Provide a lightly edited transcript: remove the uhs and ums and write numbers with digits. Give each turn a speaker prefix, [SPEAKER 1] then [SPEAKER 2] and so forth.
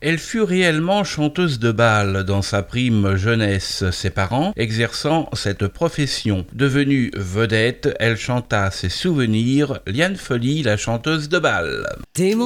[SPEAKER 1] Elle fut réellement chanteuse de bal dans sa prime jeunesse, ses parents exerçant cette profession. Devenue vedette, elle chanta ses souvenirs, Liane Folly, la chanteuse de bal.